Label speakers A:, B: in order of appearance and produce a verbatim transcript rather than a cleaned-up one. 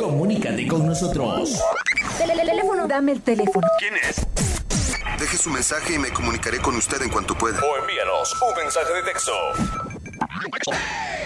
A: Comunícate con nosotros.
B: Teléfono, dame el teléfono.
C: ¿Quién es?
D: Deje su mensaje y me comunicaré con usted en cuanto pueda.
C: O envíanos un mensaje de texto.